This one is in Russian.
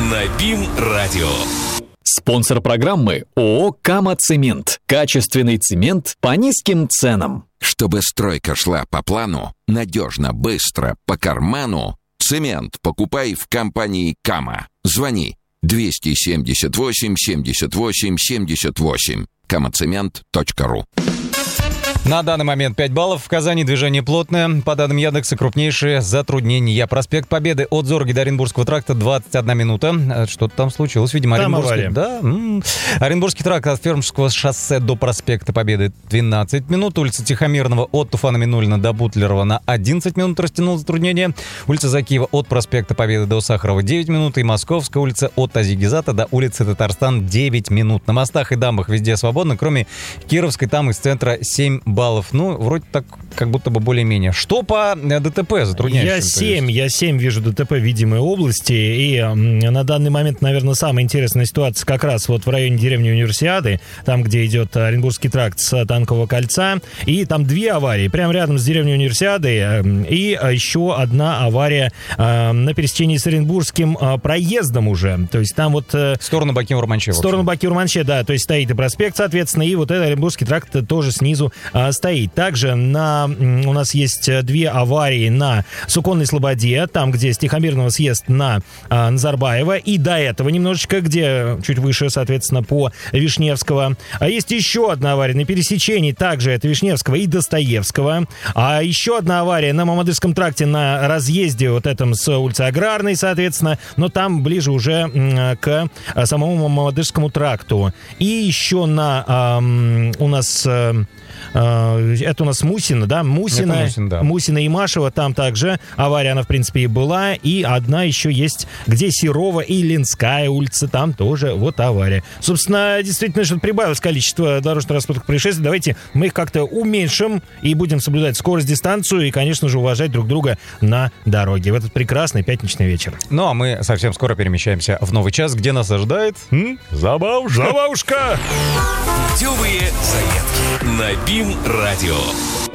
на БИМ-радио. Спонсор программы ООО «Кама-Цемент». Качественный цемент по низким ценам. Чтобы стройка шла по плану, надежно, быстро, по карману, цемент покупай в компании «Кама». Звони 278 78 78. kamacement.ru. На данный момент 5 баллов. В Казани движение плотное. По данным Яндекса, крупнейшие затруднения. Проспект Победы от Зорги до Оренбургского тракта 21 минута. Что-то там случилось, видимо. Там авария. Да. Оренбургский тракт от Фермерского шоссе до проспекта Победы 12 минут. Улица Тихомирного от Туфана Минулина до Бутлерова на 11 минут растянул затруднение. Улица Закиева от проспекта Победы до Сахарова 9 минут. И Московская улица от Тазигизата до улицы Татарстан 9 минут. На мостах и дамбах везде свободно, кроме Кировской, там из центра 7 баллов. Ну, вроде так, как будто бы более-менее. Что по ДТП затрудняющимся? Я 7 вижу ДТП в видимой области. И на данный момент, наверное, самая интересная ситуация как раз вот в районе деревни Универсиады, там, где идет Оренбургский тракт с Танкового кольца. И там 2 аварии прямо рядом с деревней Универсиады. И еще одна авария на пересечении с Оренбургским проездом уже. То есть там вот... В сторону Баки-Урманче. В сторону Баки-Урманче, да. То есть стоит и проспект, соответственно, и вот этот Оренбургский тракт тоже снизу стоит. Также у нас есть 2 аварии на Суконной Слободе, там, где с Тихомирного съезд на Назарбаева, и до этого немножечко, где чуть выше, соответственно, по Вишневского. А есть еще одна авария на пересечении, также это Вишневского и Достоевского. А еще одна авария на Мамадышском тракте на разъезде вот этом с улицы Аграрной, соответственно, но там ближе уже к самому Мамадышскому тракту. И еще у нас... Это у нас Мусина, да? Мусина и Машева, там также авария, она, в принципе, и была. И одна еще есть, где Серова и Ленская улица, там тоже вот авария. Собственно, действительно, что прибавилось количество дорожно-транспортных происшествий. Давайте мы их как-то уменьшим и будем соблюдать скорость, дистанцию и, конечно же, уважать друг друга на дороге в этот прекрасный пятничный вечер. Ну, а мы совсем скоро перемещаемся в новый час, где нас ожидает Забавушка! Путевые заметки на БИМ-радио.